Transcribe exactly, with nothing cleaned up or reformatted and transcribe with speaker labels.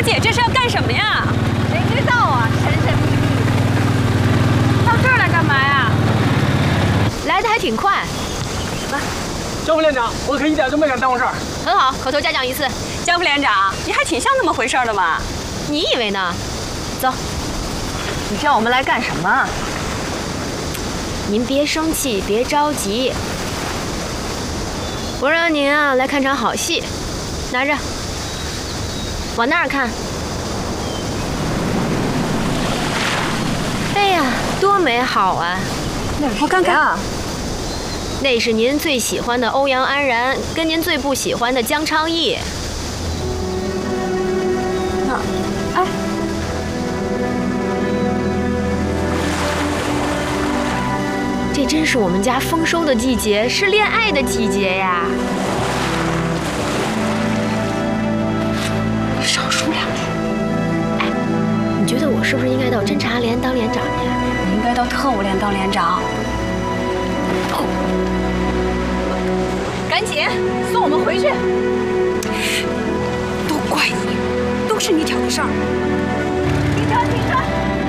Speaker 1: 姐，这是要干什么呀？
Speaker 2: 谁知道啊，神神秘秘。到这儿来干嘛呀？
Speaker 3: 来的还挺快。
Speaker 4: 来，交副连长，我可一点都没敢耽误事儿。
Speaker 3: 很好，口头嘉奖一次。
Speaker 1: 江副连长，你还挺像那么回事的嘛。
Speaker 3: 你以为呢？走。
Speaker 2: 你叫我们来干什么？
Speaker 3: 您别生气，别着急。我让您啊来看场好戏，拿着，往那儿看。哎呀，多美好啊！
Speaker 2: 那我看看。
Speaker 3: 那是您最喜欢的欧阳安然，跟您最不喜欢的江昌义。
Speaker 2: 那，哎，
Speaker 3: 这真是我们家丰收的季节，是恋爱的季节呀！
Speaker 2: 少说两句。
Speaker 3: 哎，你觉得我是不是应该到侦察连当连长呀？
Speaker 2: 你应该到特务连当连长。赶紧送我们回去！
Speaker 1: 都怪你，都是你挑的事儿。
Speaker 2: 停车！停车！